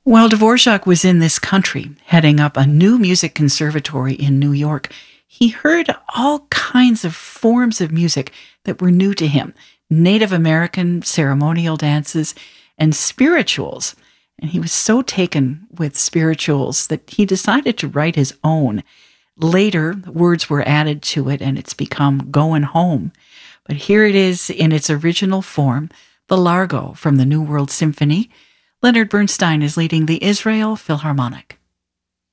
While Dvorak was in this country, heading up a new music conservatory in New York, he heard all kinds of forms of music that were new to him: Native American ceremonial dances and spirituals. And he was so taken with spirituals that he decided to write his own. Later, words were added to it and it's become Goin' Home. But here it is in its original form, the Largo from the New World Symphony. Leonard Bernstein is leading the Israel Philharmonic.